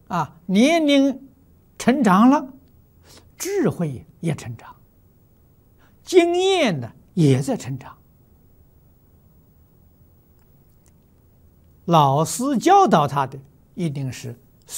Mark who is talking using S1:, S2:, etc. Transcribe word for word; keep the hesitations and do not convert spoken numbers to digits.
S1: 啊，年龄成长了，智慧也成长，经验呢也在成长。老师教导他的一定是